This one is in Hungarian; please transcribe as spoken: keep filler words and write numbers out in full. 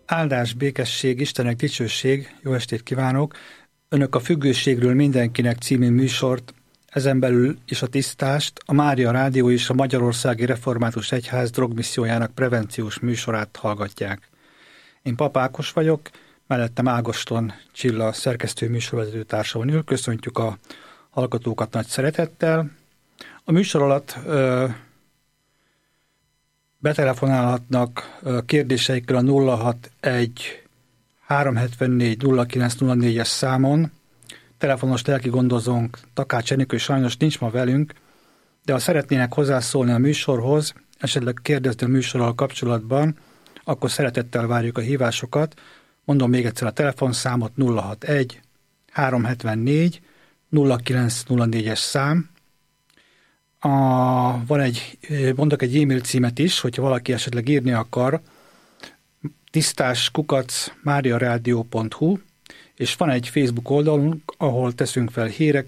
Áldás, békesség, Istenek dicsőség, jó estét kívánok! Önök a Függőségről mindenkinek című műsort, ezen belül is a tisztást, a Mária Rádió és a Magyarországi Református Egyház drogmissziójának prevenciós műsorát hallgatják. Én Pap Ákos vagyok, mellettem Ágoston Csilla szerkesztő műsorvezető társamon ül, köszöntjük a hallgatókat nagy szeretettel. A műsor alatt ö, betelefonálhatnak kérdéseikkel a nulla hatvanegy háromszázhetvennégy nulla kilenc nulla négyes számon. Telefonos lelki gondozónk Takács Enikő sajnos nincs ma velünk, de ha szeretnének hozzászólni a műsorhoz, esetleg kérdezni a műsorral kapcsolatban, akkor szeretettel várjuk a hívásokat. Mondom még egyszer a telefonszámot: nulla hatvanegy háromszázhetvennégy nulla kilenc nulla négyes szám. A, van egy, mondok egy e-mail címet is, hogyha valaki esetleg írni akar, tisztás kukac mariaradio pont hu, és van egy Facebook oldalunk, ahol teszünk fel híreket,